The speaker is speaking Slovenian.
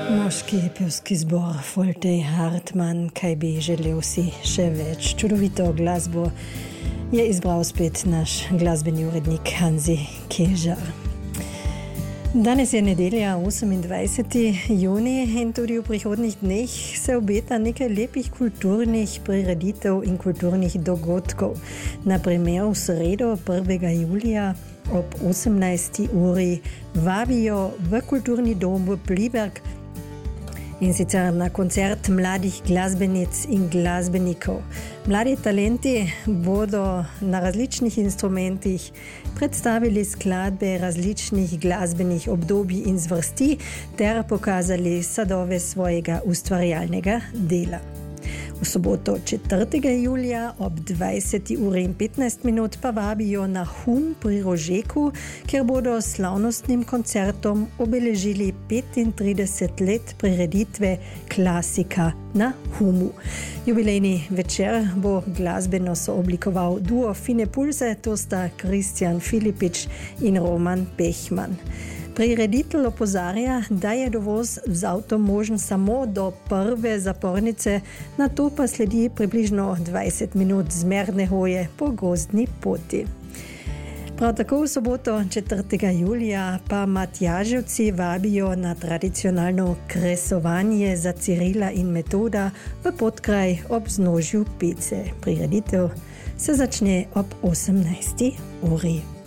Moški pevski zbor Foltej Hartmann, kaj bi želel si še več. Čudovito glasbo je izbral spet naš glasbeni urednik Hanzi Kežar. Danes je nedelja, 28. juni in tudi v prihodnjih dneh se obeta nekaj lepih kulturnih prireditev in kulturnih dogodkov. Na primer v sredo 1. julija ob 18. uri vabijo v kulturni dom v Pliberk, in sicer na koncert mladih glasbenic in glasbenikov. Mladi talenti bodo na različnih instrumentih predstavili skladbe različnih glasbenih obdobij in zvrsti ter pokazali sadove svojega ustvarjalnega dela. V soboto 4. julija ob 20:15 pa vabijo na Hum pri Rožeku, kjer bodo s slavnostnim koncertom obeležili 35 let prireditve Klasika na Humu. Jubilejni večer bo glasbeno sooblikoval duo Fine Pulse, to sta Kristjan Filipič in Roman Pehman. Prireditelj opozarja, da je dovoz z avtom možen samo do prve zapornice, nato pa sledi približno 20 minut zmerne hoje po gozdni poti. Prav tako v soboto 4. julija pa Matjaževci vabijo na tradicionalno kresovanje za Cirila in Metoda v Podkraj ob vznožju Pece. Prireditev se začne ob 18. uri.